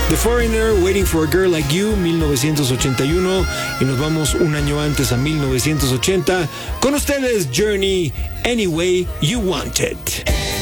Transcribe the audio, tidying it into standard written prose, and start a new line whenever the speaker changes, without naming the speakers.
The Foreigner, Waiting for a Girl Like You, 1981. Y nos vamos un año antes a 1980. Con ustedes, Journey, Any Way You Want It.